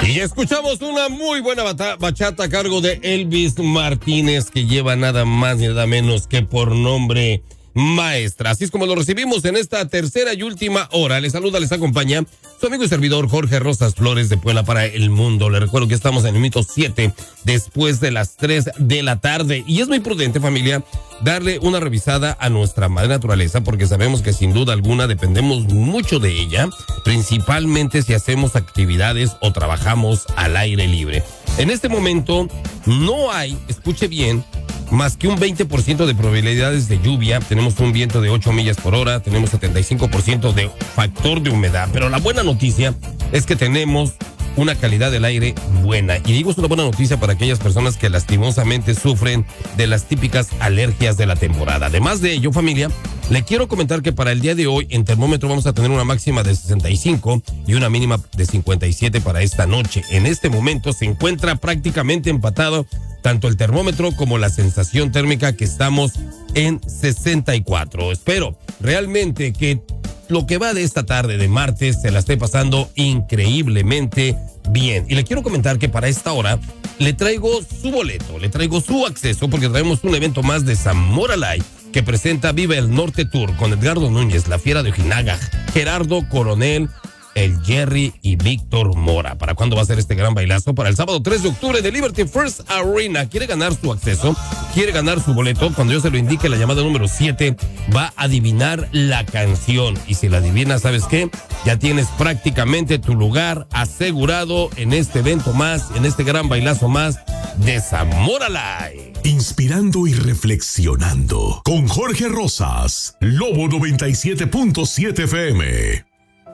Y escuchamos una muy buena bachata a cargo de Elvis Martínez, que lleva nada más ni nada menos que por nombre Maestra. Así es como lo recibimos en esta tercera y última hora. Les saluda, les acompaña su amigo y servidor Jorge Rosas Flores de Puebla para el mundo. Les recuerdo que estamos en el minuto 7 después de las 3 de la tarde. Y es muy prudente, familia, darle una revisada a nuestra madre naturaleza, porque sabemos que sin duda alguna dependemos mucho de ella, principalmente si hacemos actividades o trabajamos al aire libre. En este momento no hay, escuche bien, más que un 20% de probabilidades de lluvia. Tenemos un viento de 8 millas por hora, tenemos 75% de factor de humedad, pero la buena noticia es que tenemos una calidad del aire buena. Y digo, es una buena noticia para aquellas personas que lastimosamente sufren de las típicas alergias de la temporada. Además de ello, familia, le quiero comentar que para el día de hoy en termómetro vamos a tener una máxima de 65 y una mínima de 57 para esta noche. En este momento se encuentra prácticamente empatado tanto el termómetro como la sensación térmica, que estamos en 64. Espero realmente que lo que va de esta tarde de martes se la esté pasando increíblemente bien. Y le quiero comentar que para esta hora le traigo su boleto, le traigo su acceso, porque traemos un evento más de Zamora Live que presenta Viva el Norte Tour con Edgardo Núñez, La Fiera de Ojinaga, Gerardo Coronel, el Jerry y Víctor Mora. ¿Para cuándo va a ser este gran bailazo? Para el sábado 3 de octubre de Liberty First Arena. ¿Quiere ganar su acceso? ¿Quiere ganar su boleto? Cuando yo se lo indique, la llamada número 7 va a adivinar la canción. Y si la adivina, ¿sabes qué? Ya tienes prácticamente tu lugar asegurado en este evento más, en este gran bailazo más de Zamora Live. Inspirando y reflexionando con Jorge Rosas, Lobo 97.7 FM.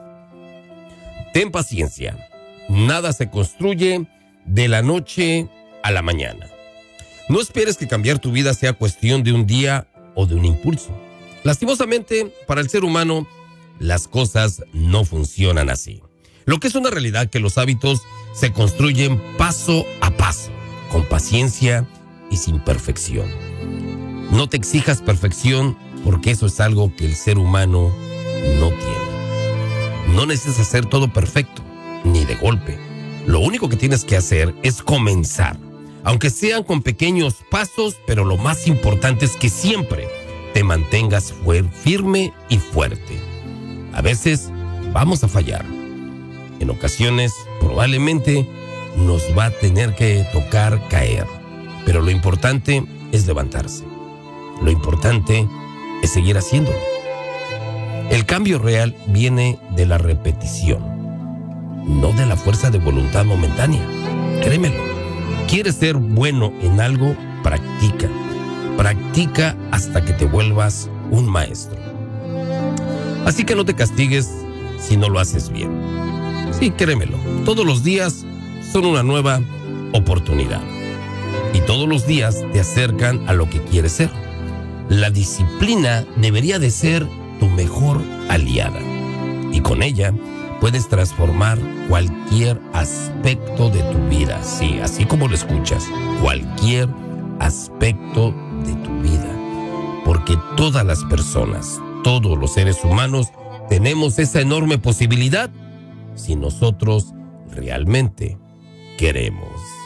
Ten paciencia. Nada se construye de la noche a la mañana. No esperes que cambiar tu vida sea cuestión de un día o de un impulso. Lastimosamente, para el ser humano, las cosas no funcionan así. Lo que es una realidad que los hábitos se construyen paso a paso, con paciencia y sin perfección. No te exijas perfección, porque eso es algo que el ser humano no tiene. No necesitas hacer todo perfecto, ni de golpe. Lo único que tienes que hacer es comenzar, aunque sean con pequeños pasos, pero lo más importante es que siempre te mantengas firme y fuerte. A veces vamos a fallar. En ocasiones probablemente nos va a tener que tocar caer, pero lo importante es levantarse. Lo importante es seguir haciéndolo. El cambio real viene de la repetición, no de la fuerza de voluntad momentánea. Créemelo. ¿Quieres ser bueno en algo? Practica. Practica hasta que te vuelvas un maestro. Así que no te castigues si no lo haces bien. Sí, créemelo. Todos los días son una nueva oportunidad. Y todos los días te acercan a lo que quieres ser. La disciplina debería de ser tu mejor aliada, y con ella puedes transformar cualquier aspecto de tu vida. Sí, así como lo escuchas, cualquier aspecto de tu vida, porque todas las personas, todos los seres humanos tenemos esa enorme posibilidad si nosotros realmente queremos.